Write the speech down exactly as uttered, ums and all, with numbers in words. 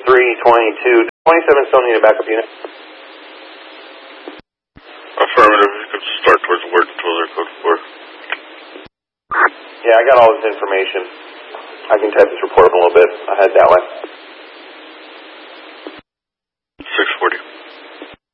three twenty-two. twenty-seven still need a backup unit. Affirmative. You can start towards the word until they're code four. Yeah, I got all this information. I can type this report up a little bit. I'll head that way.